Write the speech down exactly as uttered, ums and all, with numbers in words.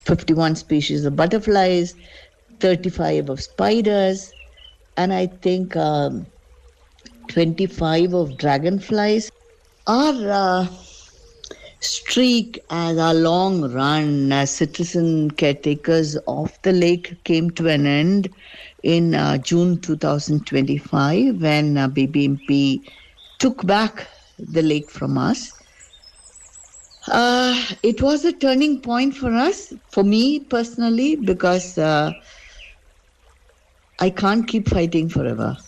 fifty-one species of butterflies, thirty-five of spiders, and I think um, twenty-five of dragonflies. Our uh, streak as our long run as citizen caretakers of the lake came to an end in uh, June two thousand twenty-five when uh, B B M P took back the lake from us. Uh, it was a turning point for us, for me personally, because uh, I can't keep fighting forever.